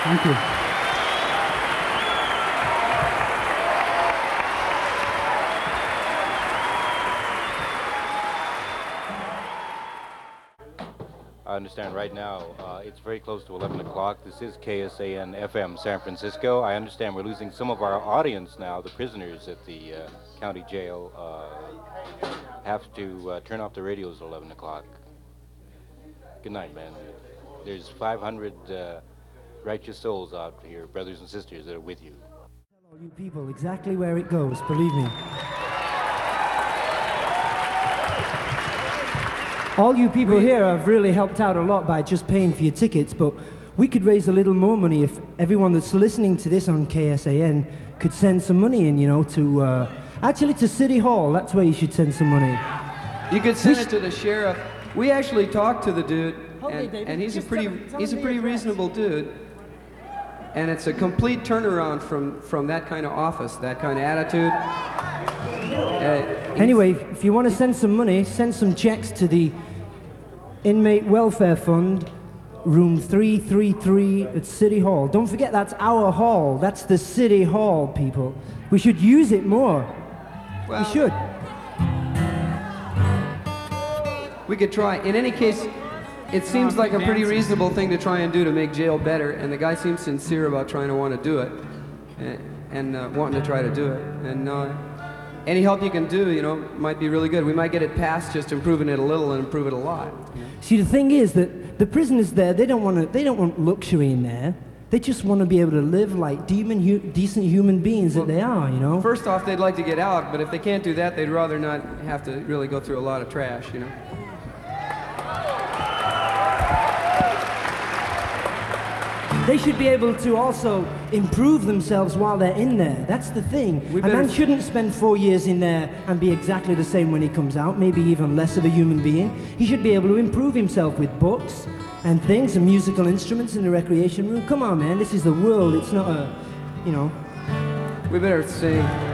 Thank you. I understand right now it's very close to 11 o'clock. This is KSAN FM San Francisco. I understand we're losing some of our audience now. The prisoners at the county jail have to turn off the radios at 11 o'clock. Good night, man. There's 500 righteous souls out here, brothers and sisters, that are with you. Tell all you people exactly where it goes, believe me. All you people here have really helped out a lot by just paying for your tickets, but we could raise a little more money if everyone that's listening to this on KSAN could send some money in, you know, to, actually to City Hall. That's where you should send some money. You could send it to the sheriff. We actually talked to the dude, and he's a pretty reasonable dude. And it's a complete turnaround from that kind of office, that kind of attitude. Anyway, if you want to send some money, send some checks to the Inmate Welfare Fund, room 333 at City Hall. Don't forget, that's our hall. That's the City Hall, people. We should use it more. Well, we should. We could try. In any case, it seems like a pretty reasonable thing to try and do to make jail better, and the guy seems sincere about trying to want to do it, and wanting to try to do it. And any help you can do, you know, might be really good. We might get it past just improving it a little and improve it a lot. You know? See, the thing is that the prisoners there, they don't want luxury in there. They just want to be able to live like decent human beings that they are, you know? First off, they'd like to get out, but if they can't do that, they'd rather not have to really go through a lot of trash, you know? They should be able to also improve themselves while they're in there. That's the thing. A man shouldn't spend 4 years in there and be exactly the same when he comes out, maybe even less of a human being. He should be able to improve himself with books and things and musical instruments in the recreation room. Come on, man, this is the world. It's not a, you know. We better sing.